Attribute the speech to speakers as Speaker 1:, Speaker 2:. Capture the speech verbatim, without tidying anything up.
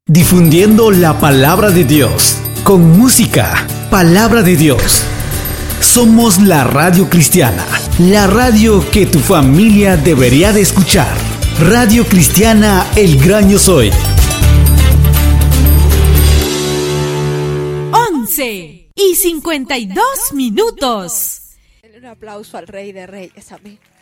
Speaker 1: Difundiendo la palabra de Dios con música, palabra de Dios. Somos la Radio Cristiana, la radio que tu familia debería de escuchar. Radio Cristiana El Gran Yo Soy.
Speaker 2: once y cincuenta y dos minutos.
Speaker 3: Un aplauso al Rey de Reyes, amén.